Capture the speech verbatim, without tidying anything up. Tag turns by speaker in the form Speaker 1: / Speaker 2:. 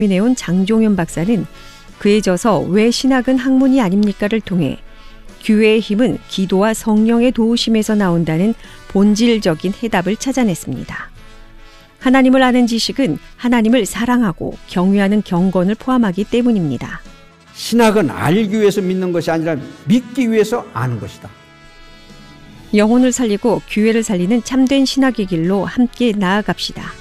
Speaker 1: 내온 장종현 박사는 그에 져서 왜 신학은 학문이 아닙니까를 통해 교회의 힘은 기도와 성령의 도우심에서 나온다는 본질적인 해답을 찾아냈습니다. 하나님을 아는 지식은 하나님을 사랑하고 경외하는 경건을 포함하기 때문입니다.
Speaker 2: 신학은 알기 위해서 믿는 것이 아니라 믿기 위해서 아는 것이다.
Speaker 1: 영혼을 살리고 교회를 살리는 참된 신학의 길로 함께 나아갑시다.